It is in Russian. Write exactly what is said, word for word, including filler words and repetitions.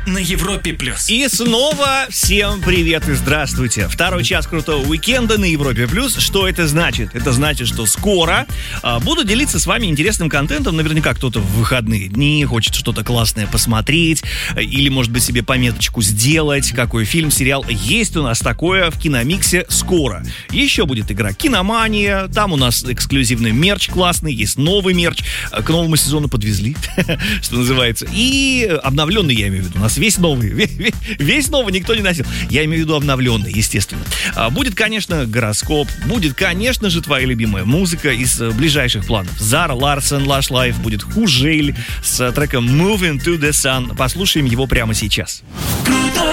на Европе плюс. И снова всем привет и здравствуйте. Второй час крутого уикенда на Европе плюс. Что это значит? Это значит, что скоро а, буду делиться с вами интересным контентом. Наверняка кто-то в выходные дни хочет что-то классное посмотреть или, может быть, себе пометочку сделать. Какой фильм, сериал. Есть у нас такое в Киномиксе скоро. Еще будет игра Киномания. Там у нас эксклюзивный мерч классный. Есть новый мерч. К новому сезону подвезли, что называется. И обновленный, я имею в виду. У нас весь новый. Весь, весь новый никто не носил. Я имею в виду обновленный, естественно. Будет, конечно, гороскоп. Будет, конечно же, твоя любимая музыка из ближайших планов. Зара Ларсон, Lush Life. Будет Хужель с треком Moving to the Sun. Послушаем его прямо сейчас. Крутой